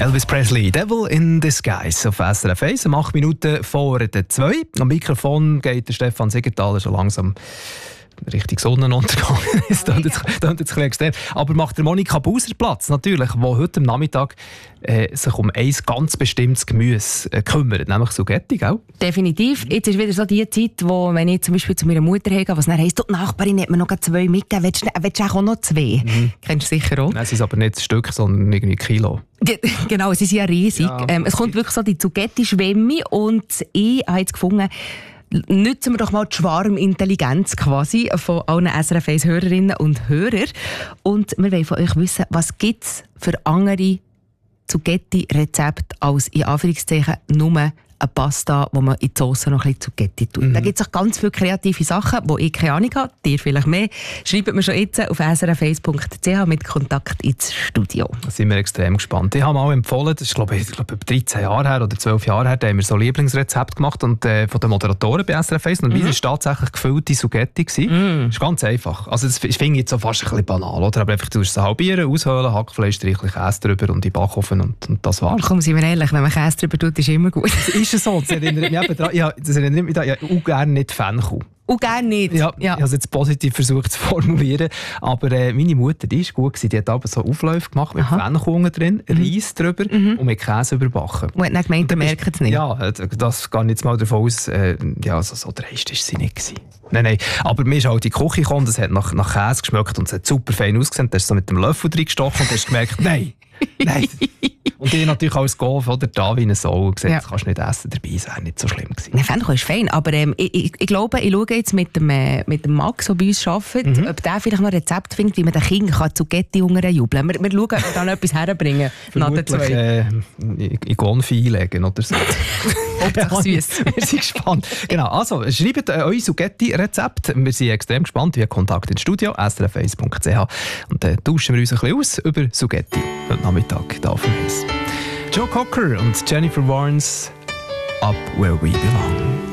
Elvis Presley, Devil in Disguise auf SRF 1, 8 Minuten vor der 2. Am Mikrofon geht der Stefan Siegenthaler schon langsam Richtung Sonnenuntergang. Das klingt jetzt ein bisschen extrem. Aber macht der Monika Buser Platz, natürlich, die heute am Nachmittag sich um ein ganz bestimmtes Gemüse kümmert, nämlich Sugetti, gell? Definitiv. Jetzt ist wieder so die Zeit, wo, wenn ich zum Beispiel zu meiner Mutter gehe, was dann heisst, die Nachbarin hat mir noch 2 mitgegeben. Willst du auch noch 2? Kennst du sicher auch. Nein, es ist aber nicht ein Stück, sondern irgendwie Kilo. Genau, sie sind ja riesig. Ja, es kommt wirklich so die Sugetti-Schwemme und ich habe jetzt gefunden, nutzen wir doch mal die Schwarmintelligenz quasi von allen SRF 1 Hörerinnen und Hörern. Und wir wollen von euch wissen, was gibt es für andere Sugetti-Rezepte als in Anführungszeichen nur eine Pasta, wo man in die Sauce noch ein bisschen Sugetti tut. Da gibt es auch ganz viele kreative Sachen, wo ich keine Ahnung habe, dir vielleicht mehr. Schreibt mir schon jetzt auf srf1.ch mit Kontakt ins Studio. Da sind wir extrem gespannt. Ich habe mal empfohlen, das ist glaube ich 13 Jahre her oder 12 Jahre her, da haben wir so Lieblingsrezept gemacht und von den Moderatoren bei SRF 1 und es war tatsächlich gefüllte Sugetti. Das ist ganz einfach. Also das finde ich jetzt so fast ein bisschen banal, oder? Aber einfach, du musst es halbieren, aushöhlen, Hackfleisch, streichlich Käse drüber und in den Backofen und das war's. Komm, sind wir ehrlich, wenn man Käse drüber tut, ist immer gut. Ist es so? Das erinnert mich eben daran. Das erinnert mich daran. Ich habe auch gerne nicht Fenchel. Und gerne nicht. Ja. Ich habe es jetzt positiv versucht zu formulieren. Aber meine Mutter, die war gut. Die hat aber so Aufläufe gemacht mit Fenchel drin, Reis drüber und mit Käse überbacken. Und hat dann gemeint, ihr merkt es nicht? Ja, das gehe ich jetzt mal davon aus. So dreist war sie nicht gewesen. Nein. Aber mir ist halt in die Küche gekommen, das hat nach Käse geschmeckt und es hat super fein ausgesehen. Da hast du so mit dem Löffel reingestochen und hast gemerkt, nein. Und die natürlich als Golf oder da wie eine Sau gesagt, das kannst du nicht essen, dabei ist nicht so schlimm gewesen. Nein, Fenchel ist fein, aber ich glaube, ich schaue jetzt mit dem Max, der bei uns arbeitet, ob der vielleicht noch ein Rezept findet, wie man den Kindern Zugetti jubeln kann. Wir schauen, ob wir dann etwas herbringen nach der 2. In Konfi einlegen oder so. Hauptsache süß. Wir sind gespannt. Genau, also schreibt euer Sugetti-Rezept. Wir sind extrem gespannt. Wir haben Kontakt ins Studio, srf1.ch. Und dann tauschen wir uns ein bisschen aus über Sugetti heute Nachmittag hier auf dem Haus. Joe Cocker und Jennifer Warnes, Up Where We Belong.